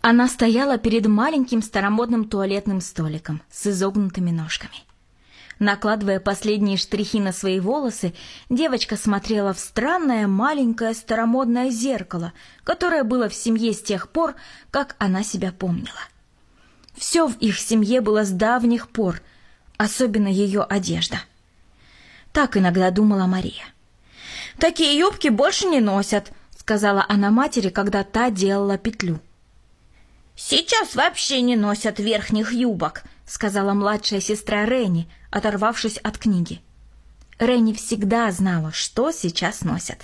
Она стояла перед маленьким старомодным туалетным столиком с изогнутыми ножками. Накладывая последние штрихи на свои волосы, девочка смотрела в странное маленькое старомодное зеркало, которое было в семье с тех пор, как она себя помнила. Все в их семье было с давних пор, особенно ее одежда. Так иногда думала Мария. «Такие юбки больше не носят», — сказала она матери, когда та делала петлю. «Сейчас вообще не носят верхних юбок», — сказала младшая сестра Ренни, оторвавшись от книги. Ренни всегда знала, что сейчас носят.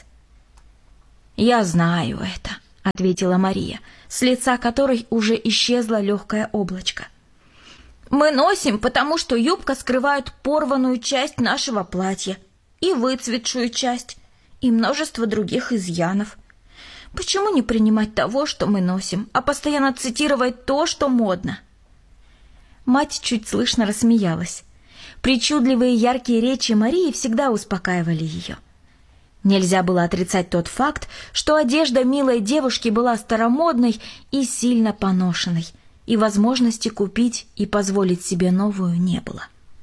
«Я знаю это», — ответила Мария, с лица которой уже исчезло легкое облачко. «Мы носим, потому что юбка скрывает порванную часть нашего платья и выцветшую часть, и множество других изъянов. Почему не принимать того, что мы носим, а постоянно цитировать то, что модно?» Мать чуть слышно рассмеялась. Причудливые яркие речи Марии всегда успокаивали ее. Нельзя было отрицать тот факт, что одежда милой девушки была старомодной и сильно поношенной, и возможности купить и позволить себе новую не было.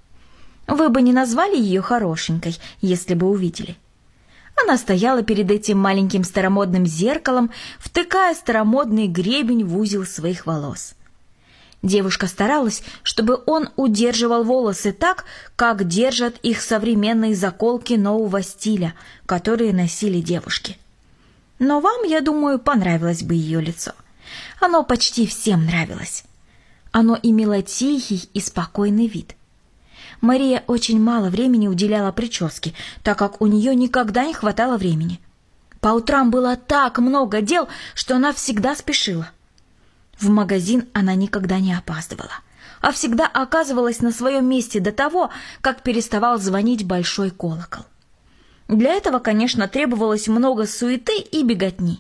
Вы бы не назвали ее хорошенькой, если бы увидели. Она стояла перед этим маленьким старомодным зеркалом, втыкая старомодный гребень в узел своих волос. Девушка старалась, чтобы он удерживал волосы так, как держат их современные заколки нового стиля, которые носили девушки. Но вам, я думаю, понравилось бы ее лицо. Оно почти всем нравилось. Оно имело тихий и спокойный вид. Мария очень мало времени уделяла прическе, так как у нее никогда не хватало времени. По утрам было так много дел, что она всегда спешила. В магазин она никогда не опаздывала, а всегда оказывалась на своем месте до того, как переставал звонить большой колокол. Для этого, конечно, требовалось много суеты и беготни.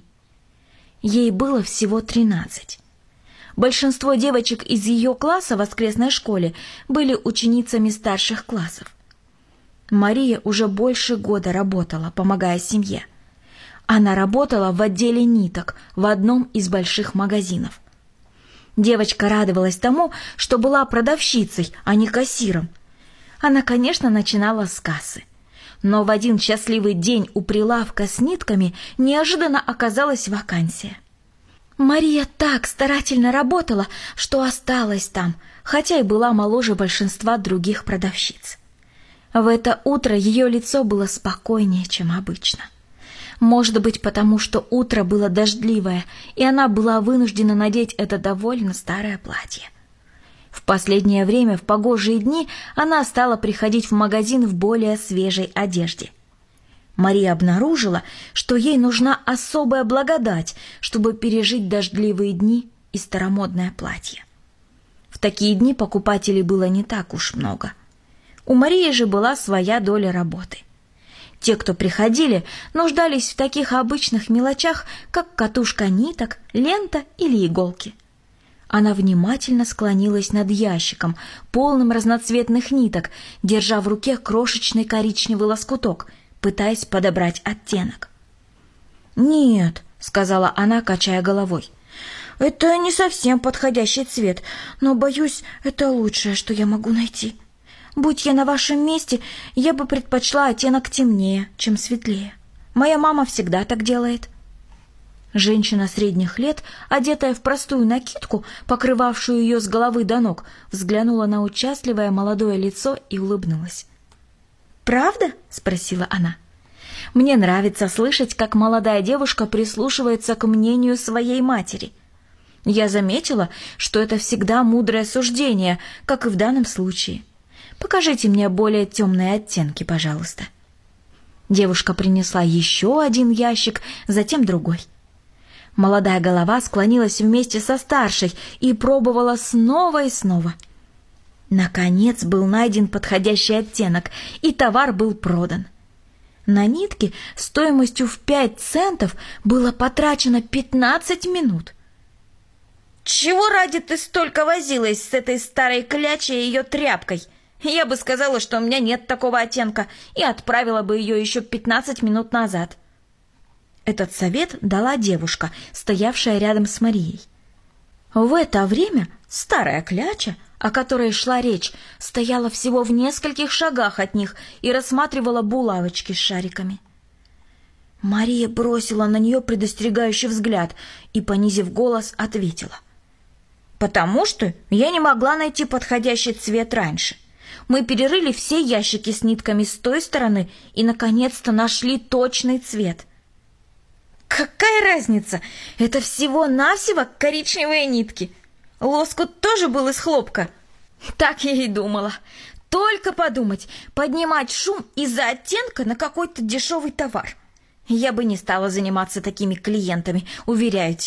Ей было всего 13. Большинство девочек из ее класса в воскресной школе были ученицами старших классов. Мария уже больше года работала, помогая семье. Она работала в отделе ниток в одном из больших магазинов. Девочка радовалась тому, что была продавщицей, а не кассиром. Она, конечно, начинала с кассы. Но в один счастливый день у прилавка с нитками неожиданно оказалась вакансия. Мария так старательно работала, что осталась там, хотя и была моложе большинства других продавщиц. В это утро ее лицо было спокойнее, чем обычно. Может быть, потому что утро было дождливое, и она была вынуждена надеть это довольно старое платье. В последнее время, в погожие дни, она стала приходить в магазин в более свежей одежде. Мария обнаружила, что ей нужна особая благодать, чтобы пережить дождливые дни и старомодное платье. В такие дни покупателей было не так уж много. У Марии же была своя доля работы. Те, кто приходили, нуждались в таких обычных мелочах, как катушка ниток, лента или иголки. Она внимательно склонилась над ящиком, полным разноцветных ниток, держа в руке крошечный коричневый лоскуток, пытаясь подобрать оттенок. «Нет», — сказала она, качая головой, — «это не совсем подходящий цвет, но, боюсь, это лучшее, что я могу найти. Будь я на вашем месте, я бы предпочла оттенок темнее, чем светлее. Моя мама всегда так делает». Женщина средних лет, одетая в простую накидку, покрывавшую ее с головы до ног, взглянула на участливое молодое лицо и улыбнулась. «Правда?» — спросила она. «Мне нравится слышать, как молодая девушка прислушивается к мнению своей матери. Я заметила, что это всегда мудрое суждение, как и в данном случае. Покажите мне более темные оттенки, пожалуйста». Девушка принесла еще один ящик, затем другой. Молодая голова склонилась вместе со старшей и пробовала снова и снова. Наконец был найден подходящий оттенок, и товар был продан. На нитки стоимостью в 5 центов было потрачено 15 минут. «Чего ради ты столько возилась с этой старой клячей и ее тряпкой? Я бы сказала, что у меня нет такого оттенка, и отправила бы ее еще 15 минут назад». Этот совет дала девушка, стоявшая рядом с Марией. В это время старая кляча, о которой шла речь, стояла всего в нескольких шагах от них и рассматривала булавочки с шариками. Мария бросила на нее предостерегающий взгляд и, понизив голос, ответила: «Потому что я не могла найти подходящий цвет раньше. Мы перерыли все ящики с нитками с той стороны и, наконец-то, нашли точный цвет». «Какая разница? Это всего-навсего коричневые нитки. Лоскут тоже был из хлопка». Так я и думала. Только подумать, поднимать шум из-за оттенка на какой-то дешевый товар. Я бы не стала заниматься такими клиентами, уверяю тебя.